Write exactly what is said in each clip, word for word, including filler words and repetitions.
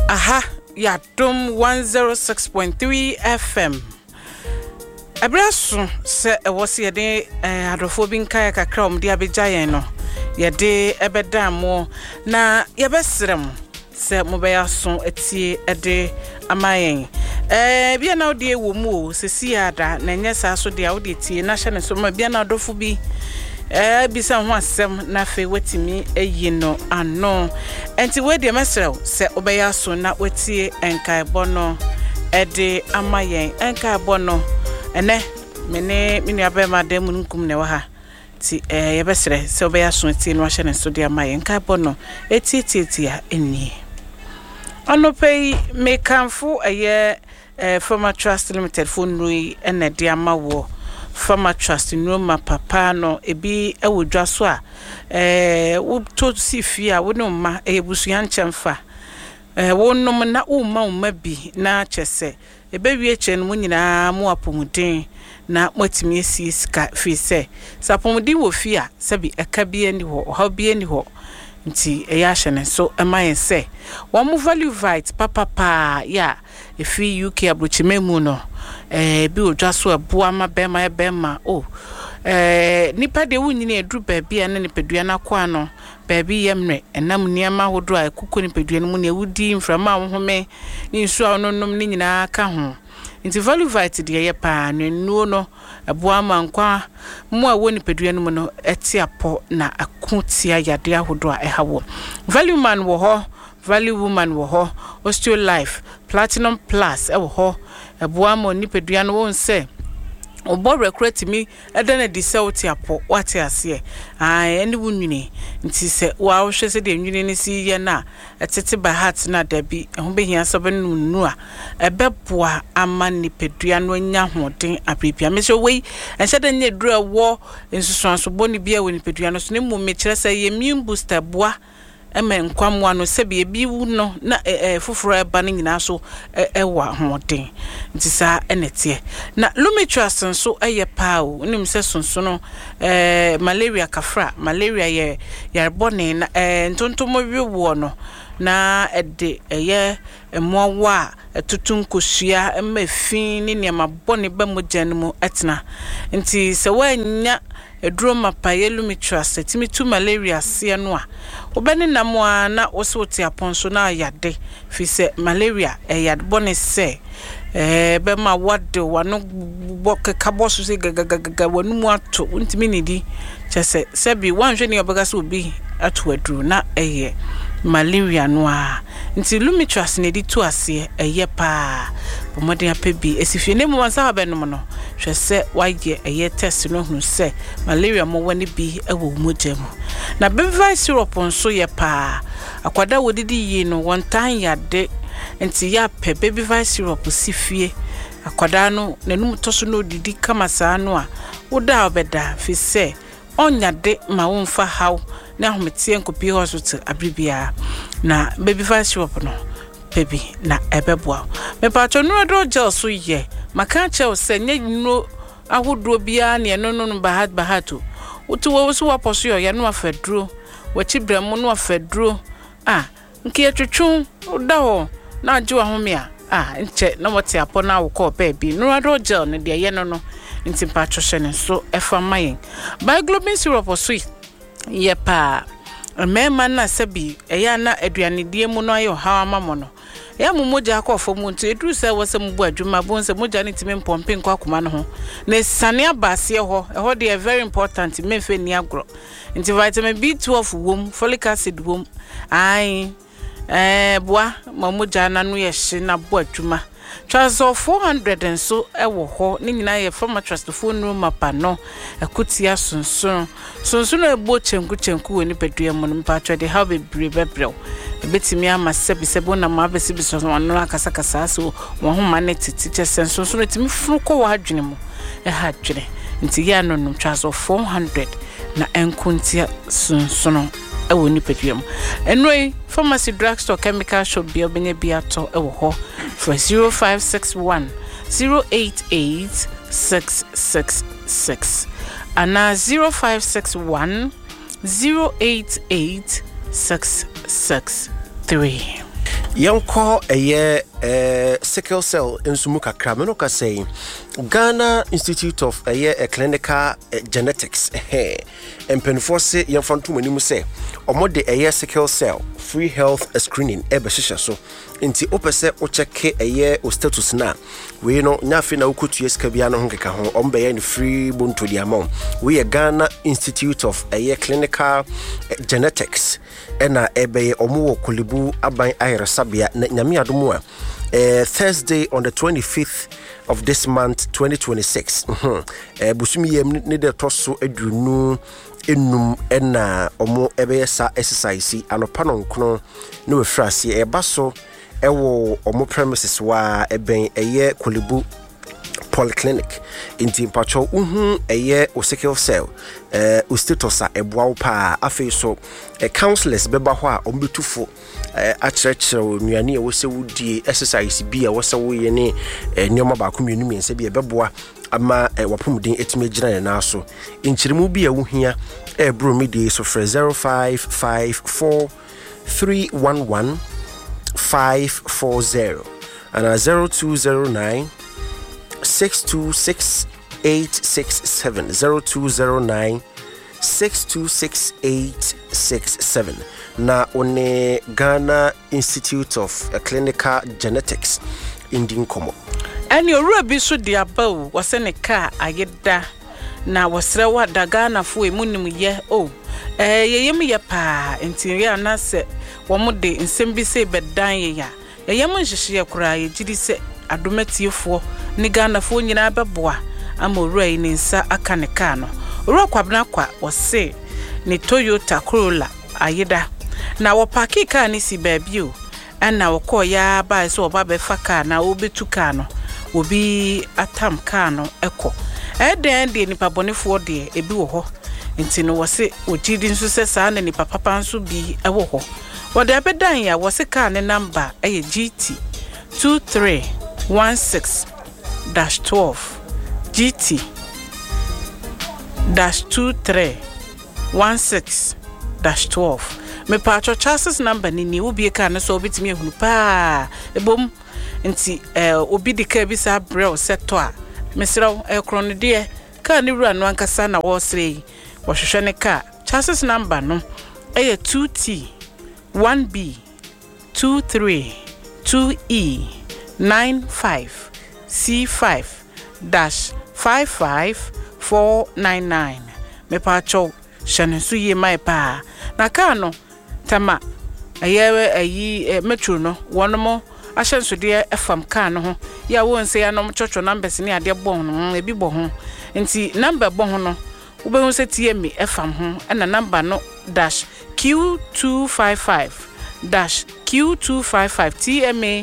Aha, ya dum one oh six point three F M. Abraso se ewose yede adofo bi nkai kakra om de abegya no. Yede ebeda mo na yebesrem se mobeya so etie ede amayen. Eh bia na ode ewo mu o sesi ada na nya sa so de a ode tie na hye ne so ma bia na adofo bi eh bisa ho asem na fe wetimi eyi no ano enti we de mesrew se obeya so na wetie enkai bono ede amayen enkai bono ene mene mini abema dem nkum ne wa ha ti eh yebesre se obeya so tie no hye ne so de amayen enkai bono eti eti eti a eni ano pay me kanfo eye eh Former Trust Limited phone nui ene de amawo Former Trust Numa papa no ebi ewodwa so a eh wo to si fia wo no ma ebusuan chemfa eh wo no na wo ma wo ma bi na chese ebe wie che no nyina mo apomuden na motimi esi ska fi se sapomuden wo fia sabi eka bi ani ho ha bi ani ho nti eya hye so emaye se wo mo value vite papa pa ya efi U K abrochimemu no eh bi odwa so aboa ma bema bema oh eh nipa de wunyine edru ba bia na nipadua na kwa no ba bi yemre enam niama hodo a kuko nipadua no mu ne wudi mframa wo home ni nsu a no nom ni nyina ka ho nti value vite de ye pa no no aboa ma nkwa mo a wo nipadua no mu no eti apo na akotia yade ahodo a ehawo value man wo ho value woman wo ho osteo life platinum plus e wo ho aboa ma nipadua no won se obo recruit mi edana di se oti apo wate ase ai eni wunwini nti se wa wo hwe se de nwini ni si ye na etete by heart na dabi ho behia so be nunu a ebeboa ama nipadua no nya hoden apipia me so wei ense de nya dura wo nsusuanso boni bia wo nipadua no so ne mu me kire se ye immune booster boa eme nkwamwa no se be bi wu no na eh foforo eba no nyina so ewa hoden nti sa enete na lumitrust nso eye pao unim se sonso no eh malaria kafra malaria ye yarbone na eh ntontomo wiwo no na ede eye emowa etutunkosua emafin ni niam abone ba mogyan mu etna nti se wanya eduro mapaye lumitrust timi tu malaria se no a obeni namoa na osoti aponso na yade fi se malaria e yade bone se eh be ma wade wano boke kaboso se gagagaga wanu mu ato ntimi nidi chese se bi wanhwe ne obega so obi ato aduru na eye malaria no a nti lumitrust ne di to ase eye pa bomode apebi esifie ne mu wansa habenum no hwe se waye eye test no hunu se malaria mo wani bi ewo mojemu na baby syrup nso ye pa akwada wodidi yi no one time yade nti ya pe baby syrup sifie akwada no nanum toso no didi kama saa no a woda obeda fi se onyade ma wonfa haw na ahometie nkopi hospital abribia na baby syrup no baby na ebeboa me pacho no do gel so ye maka che se nya no ahodo bia ne no no bahat bahato utu wo so waposo yo ya no afaduro wachi bramo no afaduro ah nke atwetwu da ho na age wa home a ah nche na wote apo na wo baby no do gel ne de ye no no nti pacho hye ne so efa mayen Bioglobin syrup so ye pa mema na sabi eya na aduane die mu no ayo hawa mamo no ya mu moja akofo mu nti edru se wo se mu bu adwuma bo nse moja ne timi mpompe nkwa akoma no ho na sane abase ho eho de very important mefe ni agro nti vitamin B twelve wom folic acid wom ai eh boa ma moja na no ye hye na bu adwuma Trazo four hundred and so ewo ho ni nyina ye Former Trust phone room mapa no akutia sunsun sunsun ebo chenku chenku woni pedua mu mpa twede how be brebebrel ebetimi ama sebi sebo na ma besi biso no akasa kasa so wo ho ma ne titi sunsun timi furu ko wa adwene mu e ha adwene nti ya no no Trazo four hundred na enkuntia sunsun ewo ni pedua mu enoi pharmacy drugstore chemical shop bi obenya bi ato ewo ho for zero five six one zero eight eight six six six and now zero five six one zero eight eight six six three. Yanko eye eh sickle cell ensumu kakra me no ka say Ghana Institute of eye clinical genetics eh empenfo se yemfanto manimu say omode eye sickle cell free health screening e be hihye so nti opese o check eye o status na we no nyafe na ukotu eska bia no honkeka ho ombe ye free bonto di amount we Ghana Institute of eye clinical genetics ena ebe omo Kolibu aban ayresabia na nyame adomu a Uh, Thursday on the twenty-fifth of this month twenty twenty-six mhm eh busumi yem ne de toso adunu enum ena omo ebe sa exercise anopa no nkono ne we frase e baso ewo omo premises wa eben eye Kolibu polyclinic inti mpacho uhu eye o sickle cell eh o status a eboa pa afi so eh, counselors beba ho a ombetufo eh, achirechiro nuane e wo se wudi exercise bi a wo se wo ye ne eh, nyoma ba ko mienu miense bi e beboa ama eh, wapomuden etime gina na so inchirimu bi a wo hia e bro mi dey so for zero five five four three one one five four zero and zero two zero nine six two six eight six seven zero two zero nine six two six eight six seven na one Ghana Institute of uh, Clinical Genetics Indian Komo ani owura bi so dia bawo wose ne ka ayeda na wosre wa da Ghana fo emunim ye o eh yeyem ye pa ntiri anase wo mo de nsem bi se bedan ye ya yeyem nhihye kura ye gidi se adomatiefo ni Ghana fo nyina beboa ama owura yi ne nsa aka ne ka no owura kwabna kwa wose ne Toyota Corolla ayeda na wo paki ka ni si baabi o ana wo ko ya ba so oba be fa ka na obetu ka no obi atam ka no eko eden de nipa bonefo de ebi wo ho nti no wose ogidi nso se sa na nipa papa nso bi ewo ho wo de abedan ya wose ka ne number eye G T two three one six dash twelve G T dash two three one six dash twelve me pacho chances number ni ni obi ka na so obitimi ehunu pa ebom nti eh obi de ka bi sa brew seto a mesrew e krono de ka ni wura no ankasa na wo srei wo hwehwe ne ka chances number no e two T one B two three two E nine five C five dash five five four nine nine me pacho shanensu ye mai pa na ka no tama ayewe ayi metro no wonomo ahyenso de efam ka no ho ya won se ya no chocho numbers ni ade bon no ebi bo ho nti number bo ho no wo be hu se tie me efam ho na number no dash Q two five five dash Q two five five T M A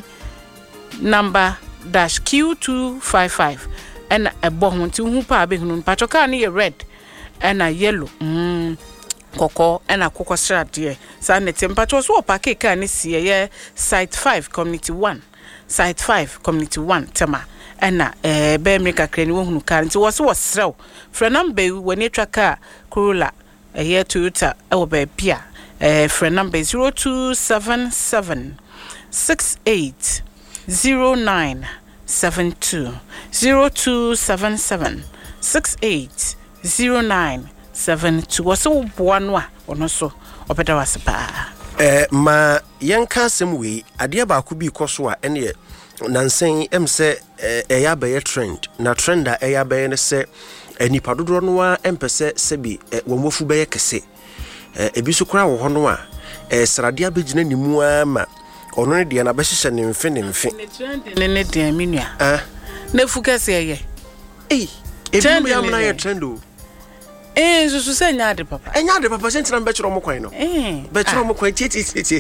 number dash Q two five five and a bo ho nti hu pa be hu pacho ka ni red and a yellow mm koko ena koko strade sa ne temperature so opake ka ne sie ye site five community one site five community one tema ena eh be America krani wo hunu ka nti wo so wosrew fra number woni twa ka Corolla eh Toyota e wo ba bia eh fra number zero two seven seven six eight zero nine seven two zero two seven seven six eight zero nine seven two waso boano a ono so opeda wasepa eh ma yanka sem we ade ba ko bi koso a ene nansen em se eh ya be trend na trend a ya be ne se enipa dodo no a empese se bi wo mofu be kese eh ebi so kura wo ho no a eh srade abegina nimu ama ono ne de na be hihye ne mfe ne mfe ne trend ne ne de aminua ah na fu kese ye eh ebi ya mna ye trend o eh so so se nyaade papa enyaade papa se ntina be chiro mo kwan no eh be chiro mo kwan titi titi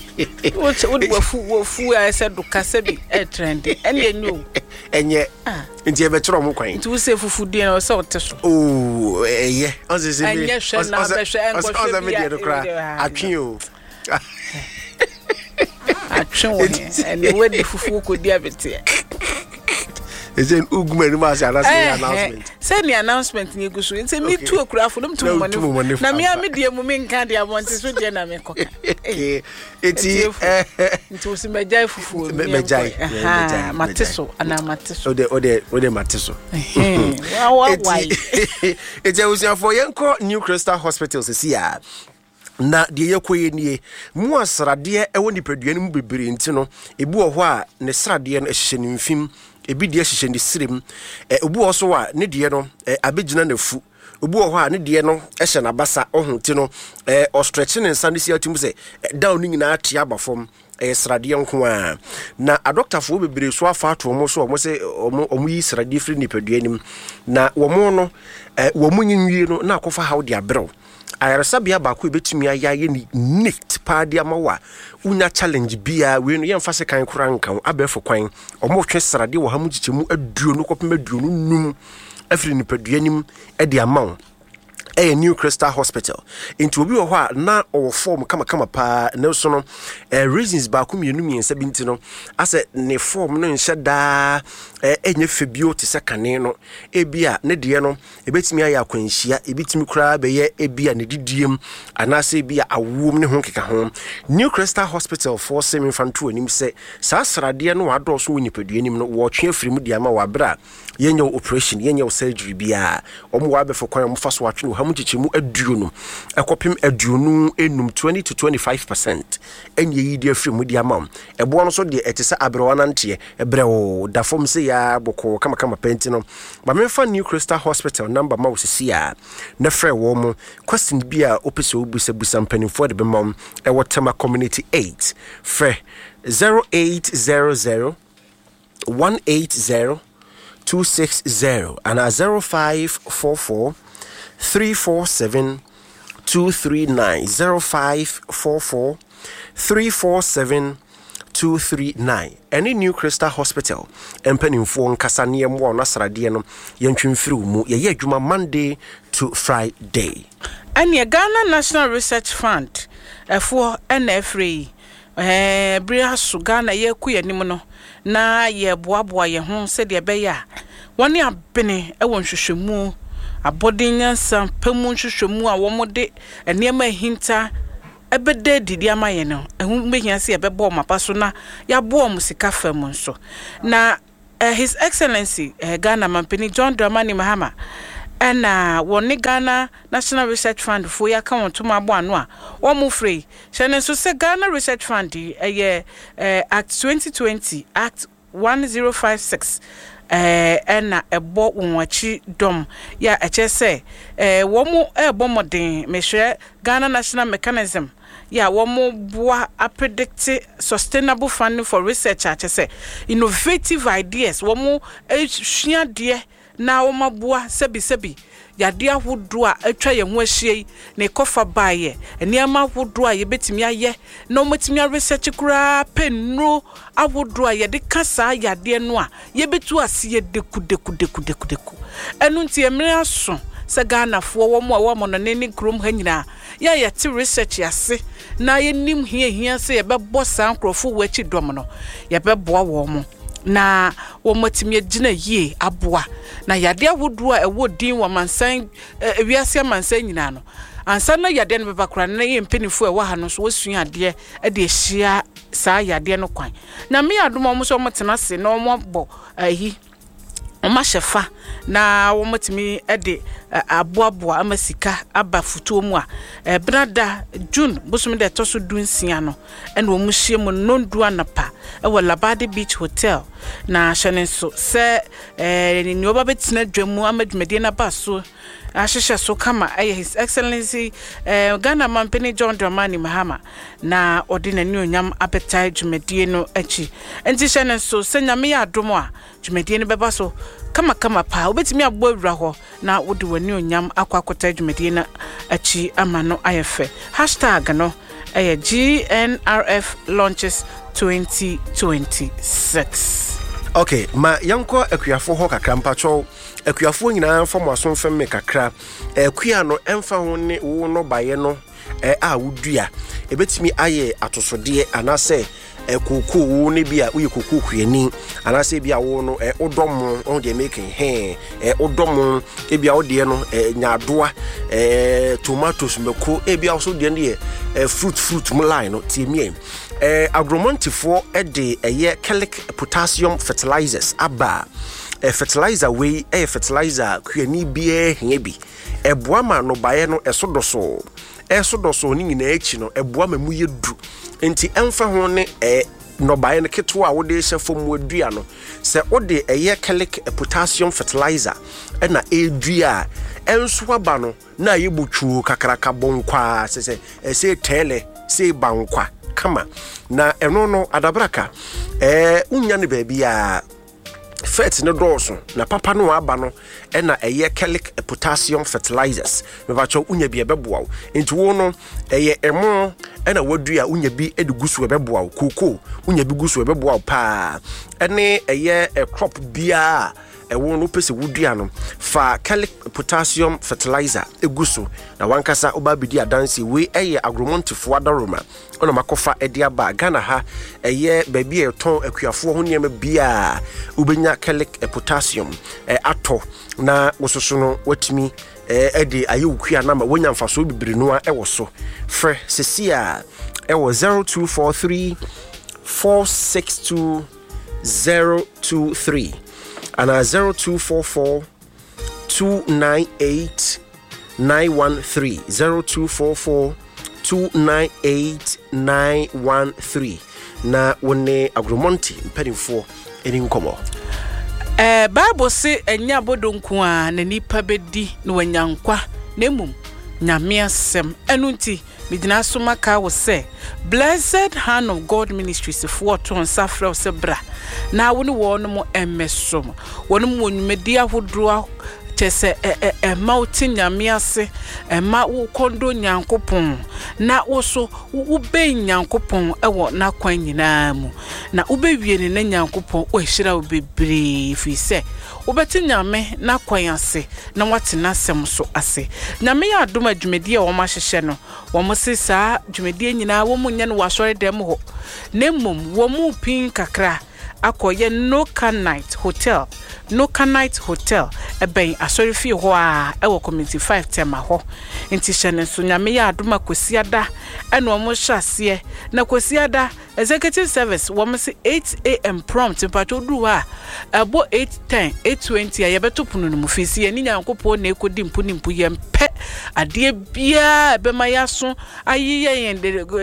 wo wo wafu wafu a se do kase bi e trend ene enyo enye nti e be chiro mo kwan nti wo se fufu die na so wote so oh eye on se se bi enye hwe na be hwe enko hwe bi de kra atwen o atwen wo ene we de fufu ko di abete Is it ugumani mas announcement? Send the announcement in Gusu. It's a me two o'clock for them to money. Na me a media mumin candy I want to switch na me cook. It's it was in my jai fufu. Mejai. Matiso and a matiso. Ode ode ode matiso. Why? It's a for Yanko New Crystal Hospitals is here. Na de yekoye nie mu asrade e woni paduane mu bebere ntino ebu ho a ne srade no ehye ne mfim ebi de ehye ne sirem e obu ho so a ne de no abegina nafu obu ho a ne de no ehye na basa ohunti no e o stretch ne nsa ne si atum se down ni nyina atia abafom e srade nko a na a doctor fo bebere so afa to mo so mo se omo yi srade firi ni paduane na wo mo no e wo mo nyinwie no na akofa how de abrew ayarasabia ba ko betumi ayaye ni neat paadi amawa unya challenge bia we no yemfa se kan kora nkan abefo kwan omo twe srade wo ha mu gichemu aduo no kopem aduo no num afiri ni paduanim e de amaw a New Crystal Hospital into obi wo ho na owo form kama kama pa na so no eh, reasons ba ko mienu miensa binti no ase ne form no nhye da eh, enye febio te se kane no ebia ne de no ebetimi aya akwanhia ebetimi kura be ye ebia ne didiem anase ebia awom ne ho keka ho New Crystal Hospital for semi fantu anim se sa srade no ado so wonipadua nim no wo twe afiri mu dia ma wa bra yenye operation yenye surgery bia omo wa be for kwan mo fa so atwe no muchichimu aduonu ekopim aduonu enum twenty to twenty-five percent enye yi de afiri mu di amam ebo no so de etese abrewana ntie ebrewo da fom se ya boko kama kama penti no ba memfa New Crystal Hospital number ma wosisi ya na frɛ wo mo question bia opese obusa busa mpanimfo de be mam e wotema community eight frɛ zero eight zero zero one eight zero two six zero and a zero five four four three four seven two three nine zero five four four three four seven two three nine. Any New Crystal Hospital empanimfo nkasa ne mo na srade no yentwemfiri mu ye ye adwuma Monday to Friday. Anya Ghana National Research Fund efo na free eh bria so Ghana ye ku yanim no na ye boaboa ye ho se de be ya woni abene e won hwehwemu abodin sam pemu hwehwemu a wo mode enema hinta ebede didi amaye no ehu behia se ebebo mapa so na ya bo mu sika fam nso na uh, His Excellency uh, Ghana Mampeni John Dramani Mahama ena woni Ghana National Research Fund fo ya kan to ma bo anu a wo mu free shene so se Ghana Research Fund eye uh, Act twenty twenty Act one zero five six eh ena ebo wonwachi dom ya eche se eh wo mu ebo modern mehwe Ghana National Mechanism ya wo mu boa a predict sustainable funding for research ache se innovative ideas wo mu ehua de na wo maboa sebi sebi ya de ahodo a atwa ye ho ahie na kofa baaye eniama ahodo a ye betimi aye na ometimi research kura penno ahodo a ye de kasa ya de no a ye betu ase ye deku deku deku deku deku enu nti emre aso se Ghana fo wo mo a wo mo no ne krom ha nyina ya ye ti research yase na ye nim hia hia se ye bebo san krofo wachi dom no ye beboa wo mo na wo matimi agina yie aboa na yade ahodo a ewo din wo mansan ewiase mansan nyina no ansa na yade no bebakura na ye mpenifo e wa ha no so wosua ade e de hia saa yade no kwan na me adomo mo so mo tena se na mo bo ahi oma shefa na wo matimi e de aboaboa amasika aba futuo mu a e brada June bosum de toso dunsia no ene wo mu hie mu nondu anapa e wo Labadi Beach Hotel na shanenso se eh ni oba betina dwamu amadwumade na baso ahihye so kama eh His Excellency eh Ghana Mampeni John Dramani Mahama na ordinary onyam appetite dwumade no achi enti shanenso se nyame ya adomo a dwumade no beba so kama kama pa obetimi abɔ awura ho na wode wani onyam akwakota dwumade na achi ama no ayefe hashtag no eh G N R F launches twenty twenty-six. Okay, ma yanko akuafo ho kakra mpacho akuafo nyina fam aso fam me kakra akua no emfa ho ne wo no baye no eh a wodua ebetimi aye atosode anase eh koko wo ne bia wo ye koko kuani anase bia wo no eh odom on dey making he eh odom e bia wo de no eh nyadoa eh tomatoes meko e bia so de ne eh fruit fruit mu line no tiemie eh agromontifo e de eh chelic potassium fertilizers aba eh fertilizer we eh fertilizer kuani bia hia bi e boa ma no bae no esodoso esodoso ni nyina echi no e boa ma mu yedu enti emfa ho ne eh no bae no keto a wode hye fom wadua no se wode eh chelic potassium fertilizer e na edua enso aba no na yebutuo kakraka bonkwa se se se tele se bankwa kama na eno no adabraka eh unya ne baabi a fet ne dɔɔso na papa no aba no ɛna ɛyɛ chelic potassium fertilizers me ba cho unya bi ɛbɛboa wo enti wo no ɛyɛ ɛmo ɛna wadua unya bi ɛde gusu ɛbɛboa wo koko unya bi gusu ɛbɛboa wo pa ɛne ɛyɛ ɛ crop bia ɛwo no pese wodua no fa chelic potassium fertilizer eguso na wankasa oba bidi adansi we ɛyɛ agromontifo adaroma ona makofa ɛde aba Ghana ha ɛyɛ baabi ɛton akuafo ho niam bia ubenya chelic potassium ɛ ato na wososo no watimi ɛ ɛde ayewukua na ma wonya mfaso bibiri no a ɛwo so frɛ sesia ɛwo zero two four three four six two zero two three and a zero two four four two nine eight nine one three zero two four four two nine eight nine one three na wone agromonti mpanimfo eni nkomo eh Bible say enya bodonku a na nipa bedi na wanyankwa na mum nyame asem enu nti medina so maka wo say Blessed Hand of God Ministries for ton safra se bra na woni wo no mo emesom woni mo nwumedi ahodro chese e e mauti nyame ase e ma wo kondo nyankopon na wo so wo be nyankopon e wo na kwan nyina mu na wo be wie ne nyankopon wo hira wo bebre fi se wo beti nyame na kwan ase na wate na sem so ase nyame ya adom adwumedi e wo ma hyehye no wo mo se saa dwumedi nyina wo mu nya no wasore dem ho na mum wo mu pin kakra akoye Noka Night Hotel Noka Night Hotel eben asori fi ho a ewo community five tema ho enti hyene so nyame ya adoma kosiada ene omo hyase na kosiada executive service wo mo se eight a m prompt mpacho du ha abo eight ten eight twenty ya beto punu no mufisi ye ni nyankopo na ekodi mpu ni mpu ye mpe ade bia ebe ma yaso ayiye yen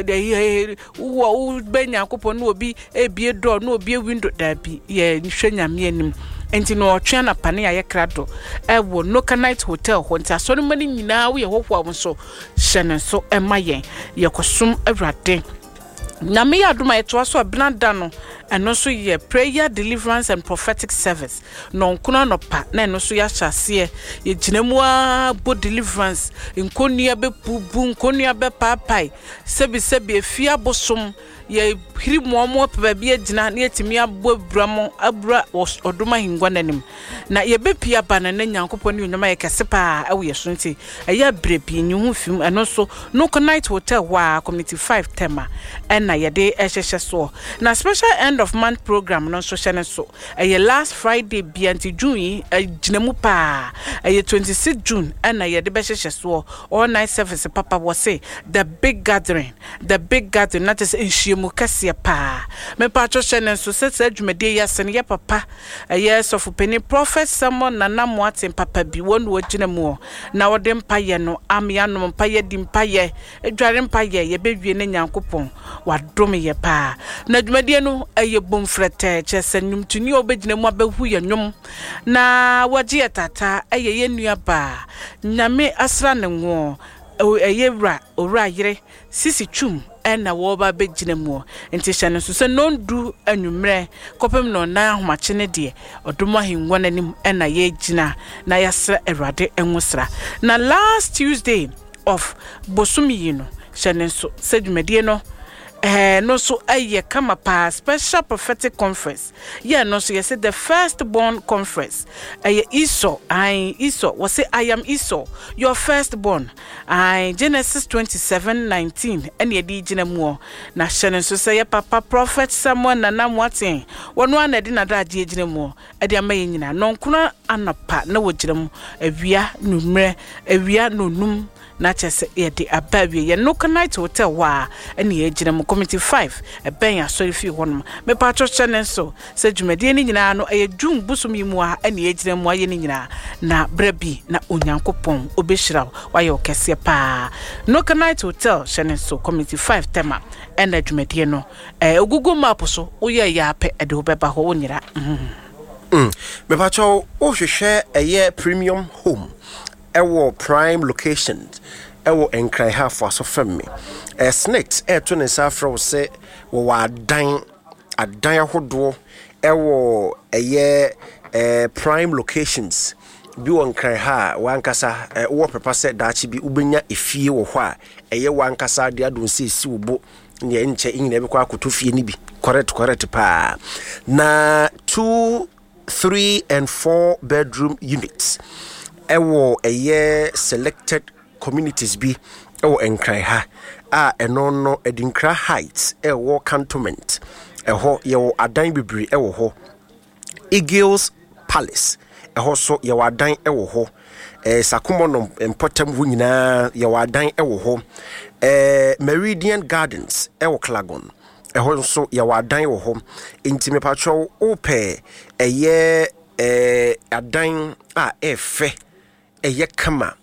de wo be nyankopo na obi ebie door na obi window da bi ye nhwe nyame anim enti no otwe na pane ya yekrado ewo Noka Night Hotel ho nti asori mani nyina wo ye hohwa wo so hyene so emayen yekosom awrade nyame ya adoma eto so abnada no eno so ye prayer deliverance and prophetic service no nkono no pa na eno so ya hyase ye ginemu a bo deliverance nkonua be pubu nkonua be papai sebi sebi efia bosom ye hiri momo pa bia gina na yetimi abo bramo abra odoma hingwa nanim na ye bepia bana na nyankopon ne nyoma ye kese pa awo ye so nti eya brebi nyu fim eno so Noka Night Hotel wa community five tema ena ye de ehhehye so na special end of month program no so hyene so eye last Friday bi anti June ginemu pa eye twenty-sixth June ena ye de behhehye so all night service papa was say the big gathering the big gathering that is mu kase pa me pa cho hyene so sese adwumade ya sene ye papa eye sofopeni prophet someone nana moaten papa bi wonu ogina mu na wode mpaye no amya no mpaye di mpaye edware mpaye ye bewie ne nyankopon wadom ye pa na adwumade no eye bomfrete chese nwumtuni obegina mu abahu ye nwum na waje tata eye ye nuaba nyame asra ne ngo eye wra owra yire sisi twum ena wo ba begina mu enti hyane so se nondu anwumre kopem no na ahomache ne de odomo ahenwa nanim ena ye gina na yasra erade enwosra na last Tuesday of bosumi no hyane so se dwumade no eh no so aye kama pa special prophetic conference yeah no so yes the first born conference aye Esau I Esau was say I am Esau your first born I Genesis twenty-seven nineteen ene di gina mu na hye so say papa prophet Samuel nana mwaten wono anadi na da age gina mu e de amaye nyina nonkuna anapa na wogire mu awia numre awia nonum na chese ye de abawie ye no Night Hotel wa ene ye gina mu committee five e ben ya sorry fi honom me pa cho channel so se dwumade ni nyina no e dwum busum yi mu a ene ye gina mu aye ni nyina na brabi na onyankopon obehira wa ye okese pa no Night Hotel channel so committee five tema ene dwumade no e Google map so wo ye ya pe e de obeba ho wonyira mm me pa cho wo hwehwe eye premium home ewo prime locations ewo enkrai half aso family eh snakes eh to ne safro se wo wadan adan ahodo ewo eye eh prime locations bi won krai ha wankasa eh, wo pepa se daachi bi ubenya efie wo ho a eye wankasa de adon se si wo bo ne enche nyina bi kwa akoto fie ni bi correct correct pa na two three and four bedroom units ewo eye selected communities bi ewo enkrai ha a eno no Edinkra Heights ewo cantonment eho yewo adan bibiri ewo ho Eagles Palace eho so yewo adan ewo ho eh Sakumo no Mpotam wu nyina yewo adan ewo ho eh Meridian Gardens ewo Klagon eho so yewo adan ewo ho intime patro ope eye eh adan a efe eye kama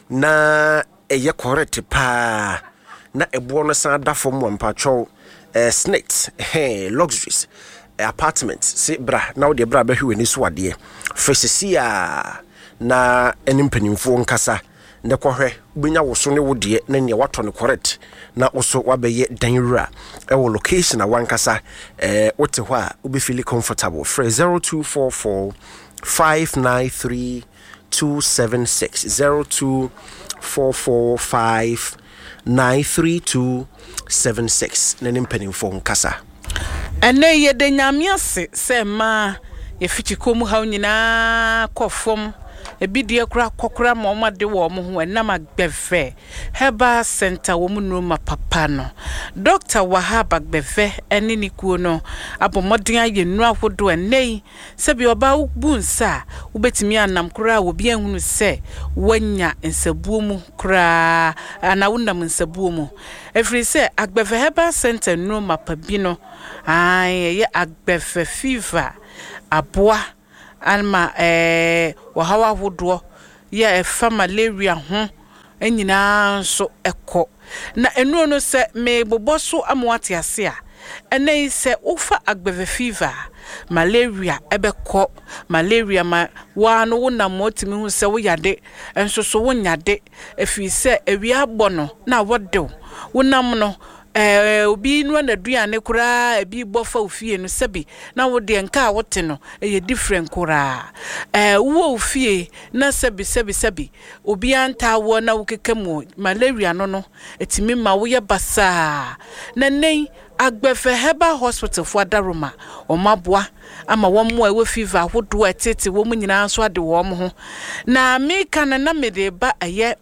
na eye correct pa na ebo no san da fom mpacho eh snakes eh luxuries eh, apartments se bra na wo de bra ba hwe ni so ade fesisia na enimpanimfo nkasa ne kohwe benya woso ne wode na ne wato ne correct na woso wabeye danwura e wo location na wankasa eh wote ho a obi feel comfortable for zero two four four five nine three two seven six zero two four four five nine three two seven six na nimpanimfo nkasa ene ye de nyamiase se ma ye fichiko mu ha nyina kofom ebidie kura kokura ma omade wo mo ho enam agbefe Heba Center wo mu no ma papa no Doctor Wahab Agbefe ene nikuo no abomodin ayenu ahodo enei se bi oba bunsa ubetimi anam kura obi ehunu se wanya nsabuo mu kura ana wonam nsabuo mu efri se Agbefe Heba Center no ma pabi no ai ye Agbefe fever aboa alma eh wahawa hodo ya efa malaria ho enyina so eko na enu no se me boboso amwate ase a ene se ufa Agbefe fever malaria ebeko malaria ma wa no wona motimi hu se wo yade enso so wo nyade efi se ewia bono na wodew wonam no eh obi no na duane kura ebi bofa ofie no sebi na wo de nka wote no eye different kura eh wo ofie na sebi sebi sebi obi anta wo na wokekemu malaria no no etimi ma wo ye basa na nei Agbefe Heba Hospital for Daruma o mabwa ama wo mo ewe fever hodo etete wo mu nyina so ade wo mo ho na me kan na me de ba eye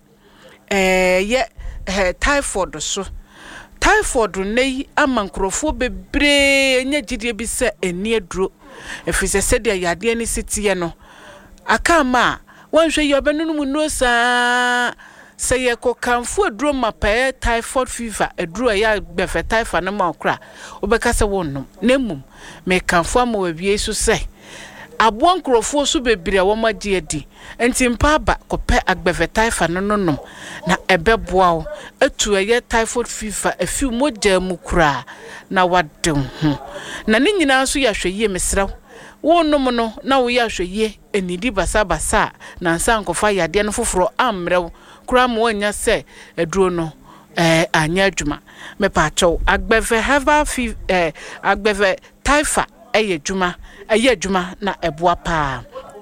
eh ye typhoid so typhoid nei amankrofo bebre enya gidie bi se eni aduro efise se de yade ni sitie no aka ma wanhwe ye obenunu mu no sa se ye ko kanfo aduro mapae typhoid fever aduro ya Agbefe typhoid na ma okra obeka se wonnom nemum me kanfo amawie so se abon krofo so bebre wo magye adi enti mpa ba kope Agbefe typhoid no nonom na ebeboa wo atu eye typhoid fever afi moja mu kura na wadem ho na ne nyina so ya hweye mesraw wonom no na wo ya hweye enidi basa basa na nsa nkofa yade no foforo amrew kura mo anya se eduro no eh anya adwuma me pa chow Agbefe Heba fever eh Agbefe typhoid eye adwuma eye adwuma na eboa pa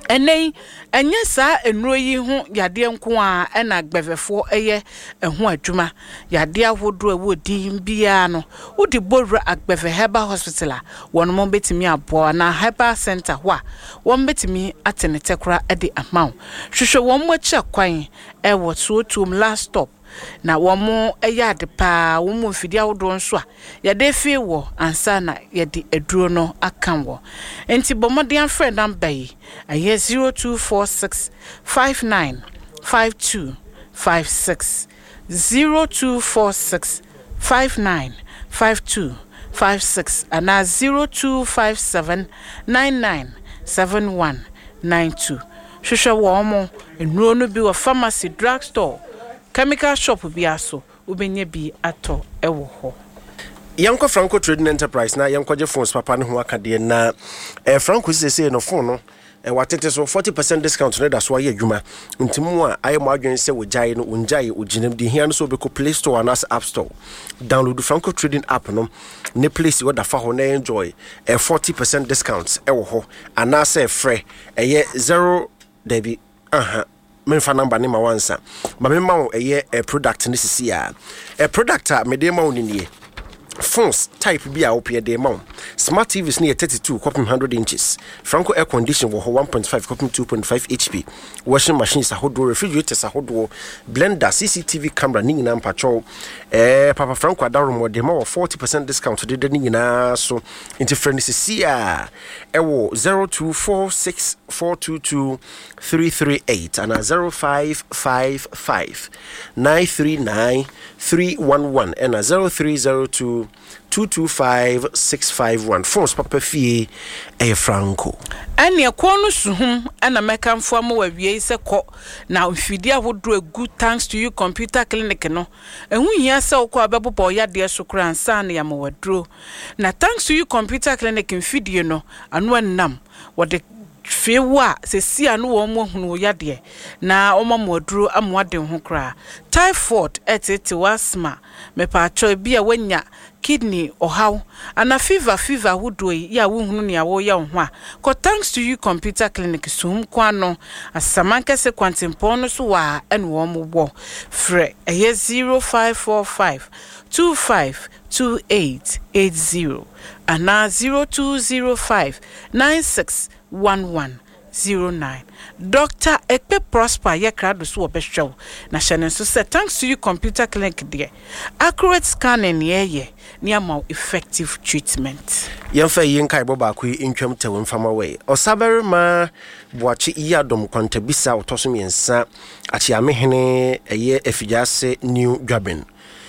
enei enye saa enuro yi ho yade nko a ena gbevefo eye eho adwuma yade ahodo ewo din bia no udi bowra agbeve herbal hospital a won mo betimi abo na herbal center ho a won betimi atenetekura e de amount hwehwe won mo achi akwan e wo tuotum last stop na womo eyade pa womo mfidi awodo nso a yade fi wo ansa na yade aduro no akan wo enti bomodian friend number yi aye zero two four six five nine five two five six zero two four six five nine five two five six and zero two five seven nine nine seven one nine two hwehwe womo enuro no bi wo pharmacy drugstore chemical shop biaso ubenye bi ato ewo ho Yanko Franco Trading Enterprise na yanko je phones papa ne ho akade na eh Franco sese no phone no eh watete so forty percent discount ne da so aye adwuma ntimu a aye mo adwen se wojae no unjae oginam di hia no so be ko Play Store and App Store download Franco Trading app no ne place wo da fa ho na enjoy eh forty percent discounts ewo ho ana se frɛ eh zero debi aha menfa number ni ma wansa ma me ma wo eye a product ni sisi a a product a me de ma wo ni phones type bi a wo pe de ma wo smart T Vs ni thirty-two copy one hundred inches Franco air condition wo one point five copy two point five H P washing machines ahodo refrigerators ahodo blender C C T V camera ni nyina mpacho eh papa Franco adaro mo de ma wo forty percent discount de de ni nyina so into friend sisi a e wo zero two four six four two two three three eight and zero five five five nine three nine three one one and a zero three zero two two two five six five one phones papa fie e Franco ane ekonu suhum ana mekamfo am wawie se ko na mfidi ahodo egu thanks to you computer clinic no ehu hia se ko abebobo yade sokura ansa na yamawadro na thanks to you computer clinic mfidi no anu annam wode fewa se sia no wo mo hunu yade na omamaduro amwade ho kra typhoid etete wasma me pa cho bia wanya kidney ohaw ana fever fever hudoi ya wo hunu ne awo ya ho a ko thanks to you computer clinic sum kwa no asamanka se kwantempo no so wa ene wo mo bo fre eye zero five four five two five two eight eight zero ana zero two zero five nine six one one zero nine Doctor Ekpe Prosper ye krado so obehwew na hyene so say thanks to you computer clinic there accurate scanning ye ye near more effective treatment yemfa yin kai boba ku intwam tewo mfama we osaber ma boache iyadom kontabisa otoso miensa achi amehene eye efijase new dwaben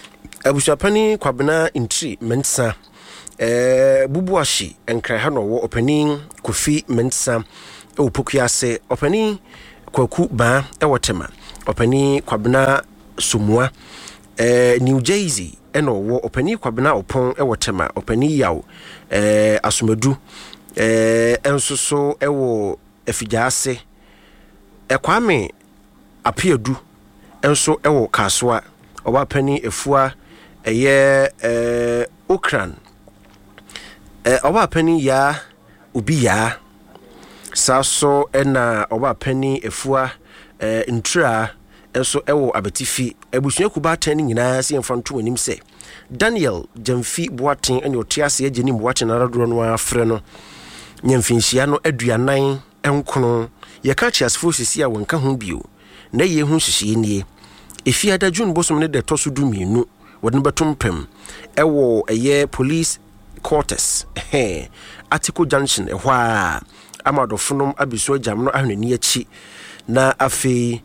abusuapani kwabena intri mensa eh bubuashi enkra ha no wo opening kofi mensa o pokuase opani kwaku ba e wotema opani kwabena sumua eh New Jersey eno wo opani kwabena opon e wotema opani yaw eh asomadu eh enso so e wo efijase e kwame apiadu enso e wo kaswa oba pani efua eye eh okran eh oba pani ya ubi ya saso ena oba pani efua eh ntra enso ewo abetifi ebusua kuba tan nyina se mfanto anim se Daniel Jamfi Boaten ene otiase ageni Boaten aradoro no afre no nyamfinhia no aduanan enkono ye ka chiasfo sisi a wonka ho bio na ye hu hihie nie efia da June bosom ne de toso du mienu wodin betompem ewo eye police quarters eh Atiko Junction ehwa amadofonom abiso jam no ahwani achi na afi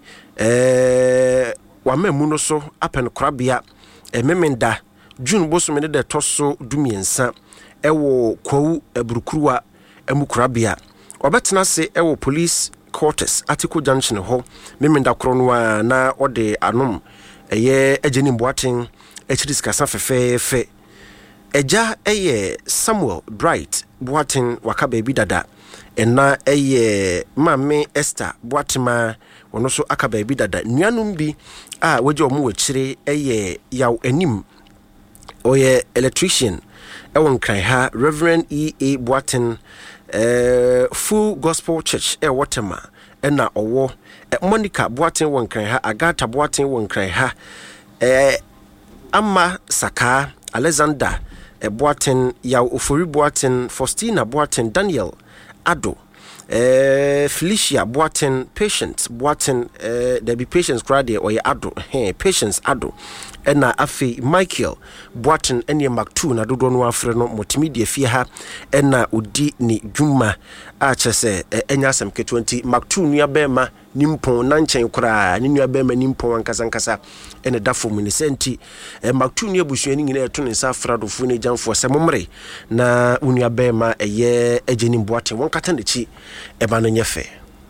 eh wamemu no so apen krabia ememenda June bosom ne de toso du miensa ewo kwawu eburukuruwa emukrabia obetena se ewo police quarters Atiko Junction ho memenda kronwa na ode anom eye ageni Boaten echiris kasa fefefe eja eye Samuel Bright Boaten waka baby dada ena eye mame Esther Boatema wono so aka baby dada nuanum bi a waje omo wachire eye yaw anim oye electrician ewon kran ha Reverend E A Boaten eh Full Gospel Church e Watema ena owo Monica Boaten won kran ha Agatha Boaten won kran ha eh Amma Saka Alexander e Boaten ya Ofori Boaten Faustina Boaten Daniel Ado eh Felicia Boaten Patience Boaten eh there be Patience crowd or Ado hey Patience Ado ena afi Michael Boaten ene Maktu na dodo no afre no multimedia fie ha ena odi ni dwuma a chese enya asem ke twenty Maktu nua bema nimpon na nchen kura ni nua bema nimpon ankasa ankasa ene dafo mu ni senti Maktu nua busuani nyina eto ne nsa afradofo ne jamfo semomre na unua bema eye ejeni Boaten won kata ne chi eba no nyefe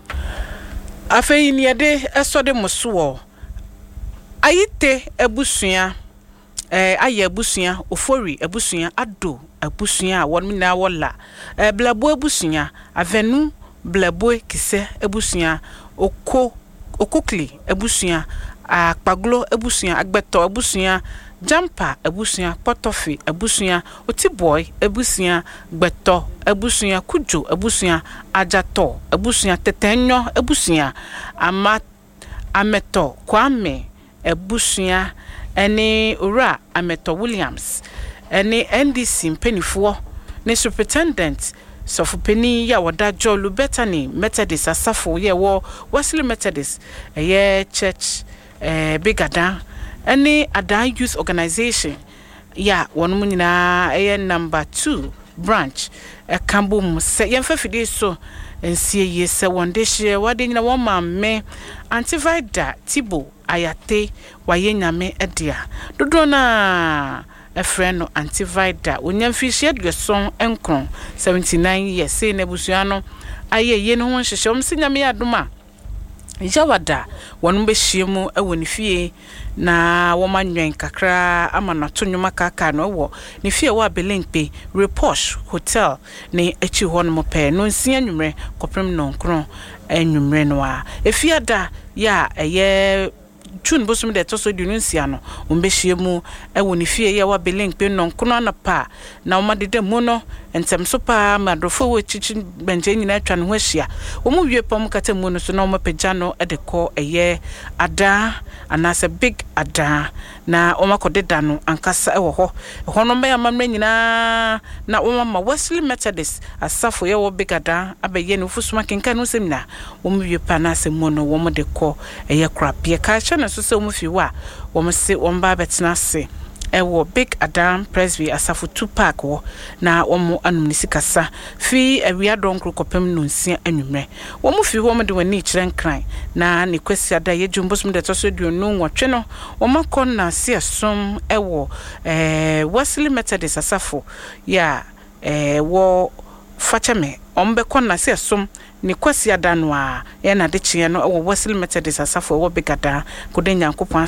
afei ni ade esode moso ayite abusua eh aye abusua ofori abusua ado abusua won mina wola eh blabo abusua avenu blabo kise abusua oko okokli abusua akpaglo abusua agbeto abusua jampa abusua potofi abusua otiboy abusua gbeto abusua kujo abusua ajato abusua tetenyo abusua ama ameto kwame Ebusuya ene ura Ameto Williams ene N D C mpenifuo ne superintendent sofopeni ya wada Jolu Bethany Methodist asafo ye wo Wesley Methodist ye church eh Bigada ene Ada Youth Organization ya wonu nyina eh number two branch e Kambum se yemfa fide so ensie ye se wonde hye wade nyina wo mamme antivida Tibo ayate waye nyame edia dodo na efreno antivida onyamfihye aduason enkron seventy-nine years say nebusua no aye ye no ho hyehyɛ om se nyame adoma jawada wonu be hyiemu ewoni fie na woma nwen kakra ama na to nwuma kaka no wo ne fie wa Belenpe Reposh Hotel ne echi ho no mope no nsia nwumre kopem no nkron enwumre no a efiada ya eye June bosum de to so dunu nsia no ombehie mu ewo ne fie ye wa Belenpe no nkono na pa na oma de mu no entem so pa madrofo wo chichi benje nyina atwa no hwahia omu wie pom kata mu no so na oma pagya no e de ko eye ada anase big ada na oma kodeda no ankasa ewo ho ho no mba amamre nyina na oma ma Wesley Methodist asafo ye wo big ada abaye no fusuma kenka no semina omu wie pa na asemu no wo mo de ko eye krapie ka cha na so se omu fi wa wo mo se wo mba betena se ewo big Adam Presby asafo two park wo na wo mo anum ni sikasa fi awia donkro kopem no nsia anwumre wo mo fi wo mo de wani kire nkran na ne kwasi ada ye jumbosum de to so duonu nwotwe no wo makon na se som ewo eh Wesley Methodist asafo ya eh wo fachame ombe kon na se som ni kwasi ada no a ye na de kye no ewo Wesley Methodist asafo wo big Ada kodenya nkopon